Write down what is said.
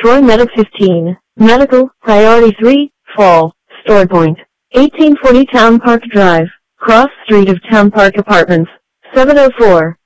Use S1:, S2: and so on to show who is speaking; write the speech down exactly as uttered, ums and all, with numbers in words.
S1: Troy Medic fifteen, Medical, Priority three, Fall, Store Point, eighteen forty Town Park Drive, Cross Street of Town Park Apartments, seven oh four.